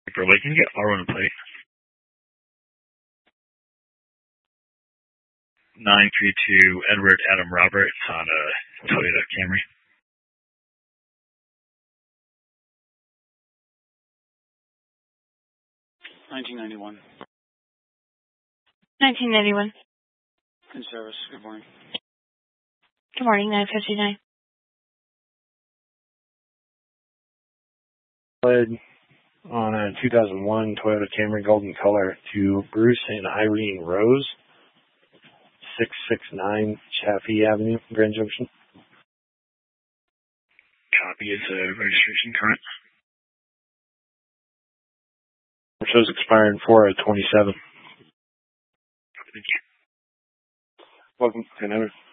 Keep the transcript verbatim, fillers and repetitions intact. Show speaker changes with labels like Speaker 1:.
Speaker 1: Bro, wait, can you get R one plate? nine three two Edward Adam Robert. It's on a Toyota Camry.
Speaker 2: nineteen ninety-one.
Speaker 3: nineteen ninety-one.
Speaker 2: In service. Good morning.
Speaker 3: Good morning, nine fifty-nine.
Speaker 4: On a two thousand one Toyota Camry Golden Color to Bruce and Irene Rose, six six nine Chaffee Avenue, Grand Junction.
Speaker 1: Copy. Is the registration current?
Speaker 4: It shows expiring four of twenty-seven.
Speaker 1: Thank you.
Speaker 4: Welcome. ten hundred.